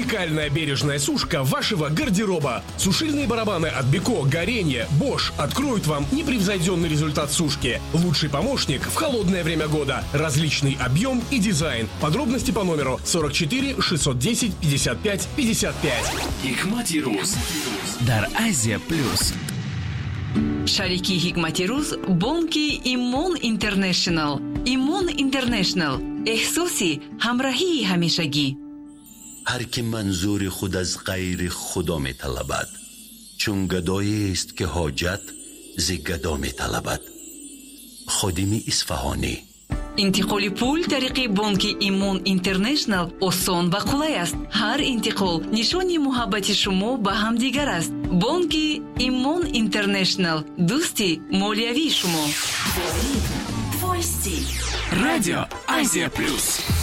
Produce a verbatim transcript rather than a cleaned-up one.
Уникальная бережная сушка вашего гардероба. Сушильные барабаны от Беко, Горенье, Bosch откроют вам непревзойденный результат сушки. Лучший помощник в холодное время года. Различный объем и дизайн. Подробности по номеру сорок четыре шестьсот десять пятьдесят пять пятьдесят пять. Hikmati Ruz дар Азия Плюс. Шарики Hikmati Ruz бонки Имон Интернешнл. Имон Интернешнл. احساسی همراهی همیشگی. هر که منظور خود از غیر خدا می طلبد، چون گدایی است که حاجت ز گدا می طلبد. خادم اصفهانی. انتقال پول طریق بانک ایمون اینترنشنل آسان و قلای است. هر انتقال نشانی محبت شما به هم دیگر است. بانک ایمون اینترنشنل، دوستی مالیوی شما. Радио Азия Плюс.